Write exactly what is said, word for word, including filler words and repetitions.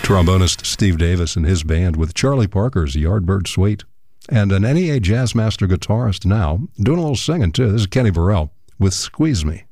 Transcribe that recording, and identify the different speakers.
Speaker 1: Trombonist Steve Davis and his band with Charlie Parker's Yardbird Suite. And an N E A Jazzmaster guitarist now, doing a little singing too. This is Kenny Burrell with Squeeze Me.